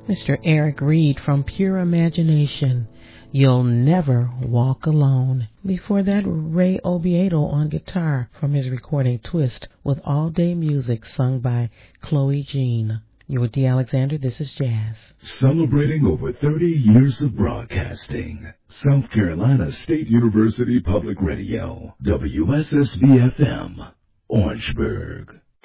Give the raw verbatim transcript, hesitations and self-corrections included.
Mister Eric Reed from Pure Imagination, You'll Never Walk Alone. Before that, Ray Obiedo on guitar from his recording Twist with All Day Music sung by Chloe Jean. You're with Dee Alexander, this is Jazz. Celebrating over thirty years of broadcasting. South Carolina State University Public Radio, W S S B F M, Orangeburg.